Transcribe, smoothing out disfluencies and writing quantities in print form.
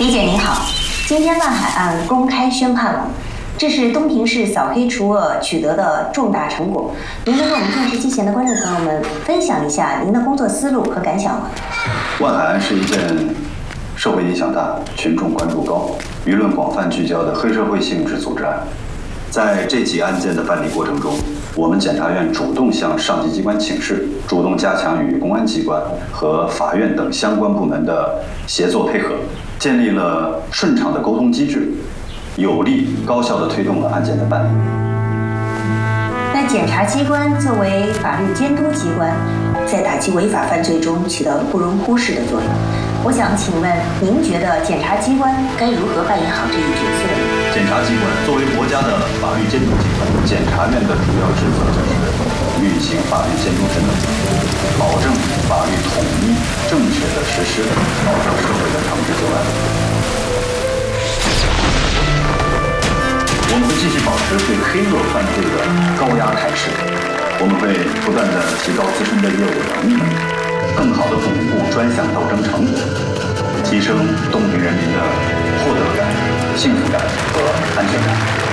李姐您好，今天万海案公开宣判了，这是东平市扫黑除恶取得的重大成果。您能跟我们电视机前的观众朋友们分享一下您的工作思路和感想吗？ 万海案是一件社会影响大、群众关注高、舆论广泛聚焦的黑社会性质组织案。在这起案件的办理过程中，我们检察院主动向上级机关请示，主动加强与公安机关和法院等相关部门的协作配合，建立了顺畅的沟通机制，有力高效地推动了案件的办理。 那检察机关作为法律监督机关，在打击违法犯罪中起到了不容忽视的作用。我想请问，您觉得检察机关该如何扮演好这一角色呢？ 检察机关作为国家的法律监督机关，检察院的主要职责就是履行法律监督职能，保证法律统一、正确的实施，保障社会的长治久安。我们会继续保持对黑恶犯罪的高压态势，我们会不断地提高自身的业务能力，更好地巩固专项斗争成果，提升东平人民的获得感、幸福感和安全感。